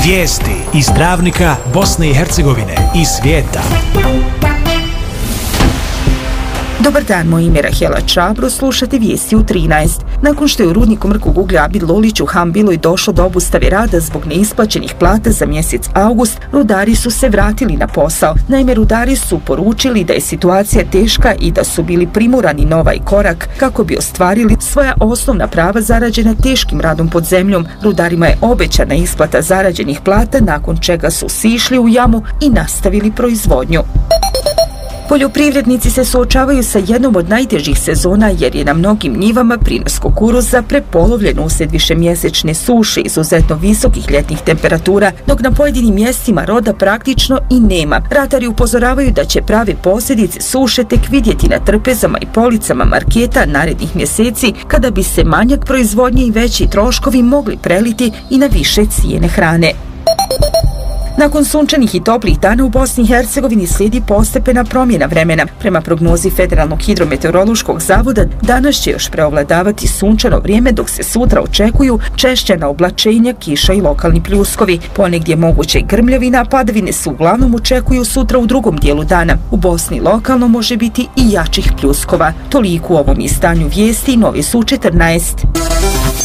Vijesti iz Travnika, Bosne i Hercegovine i svijeta. Dobar dan, moje ime je Rahela Čabro, slušate vijesti u 13. Nakon što je u rudniku mrkog uglja Abid Lulić u Hambiloj došlo do obustave rada zbog neisplaćenih plata za mjesec august, rudari su se vratili na posao. Naime, rudari su poručili da je situacija teška i da su bili primorani na ovaj korak kako bi ostvarili svoja osnovna prava zarađena teškim radom pod zemljom. Rudarima je obećana isplata zarađenih plata, nakon čega su sišli u jamu i nastavili proizvodnju. Poljoprivrednici se suočavaju sa jednom od najtežih sezona jer je na mnogim njivama prinos kukuruza prepolovljen uslijed višemjesečne suše i izuzetno visokih ljetnih temperatura, dok na pojedinim mjestima roda praktično i nema. Ratari upozoravaju da će prave posljedice suše tek vidjeti na trpezama i policama marketa narednih mjeseci, kada bi se manjak proizvodnje i veći troškovi mogli preliti i na više cijene hrane. Nakon sunčanih i toplih dana u Bosni i Hercegovini slijedi postepena promjena vremena. Prema prognozi Federalnog hidrometeorološkog zavoda, danas će još preovladavati sunčano vrijeme, dok se sutra očekuju češća oblačenja, kiša i lokalni pljuskovi. Ponegdje moguće grmljavina, a padavine se uglavnom očekuju sutra u drugom dijelu dana. U Bosni lokalno može biti i jačih pljuskova. Toliko u ovom izdanju vijesti, novi su 14.